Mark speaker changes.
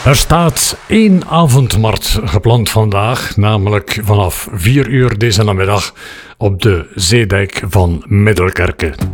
Speaker 1: Er staat één avondmarkt gepland vandaag, namelijk vanaf 4 uur deze namiddag op de zeedijk van Middelkerke.